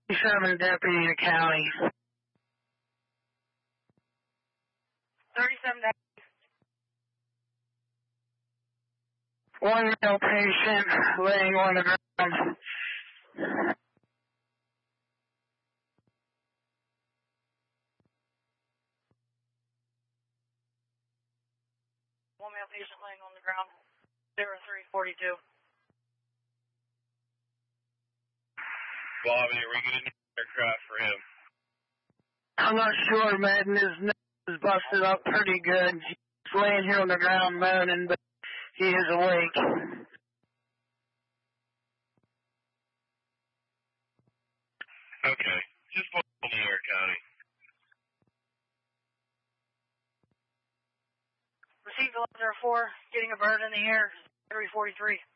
37 deputy to county. 37 deputy. One male patient laying on the ground. One male patient laying on the ground. 0342. Bobby, are we getting an aircraft for him? I'm not sure, man. His nose is busted up pretty good. He's laying here on the ground moaning, but he is awake. Okay, just pull in Air County. Received 1104, getting a bird in the air, 343.